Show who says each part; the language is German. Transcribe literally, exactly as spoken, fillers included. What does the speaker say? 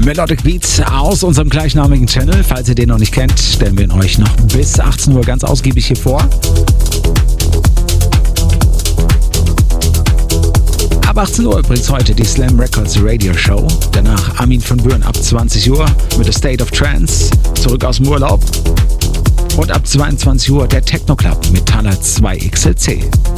Speaker 1: Melodic Beats aus unserem gleichnamigen Channel. Falls ihr den noch nicht kennt, stellen wir ihn euch noch bis achtzehn Uhr ganz ausgiebig hier vor. Ab achtzehn Uhr übrigens heute die Slam Records Radio Show. Danach Armin von Buuren ab zwanzig Uhr mit The State of Trance, zurück aus dem Urlaub. Und ab zweiundzwanzig Uhr der Techno Club mit Thaler zwei X L C.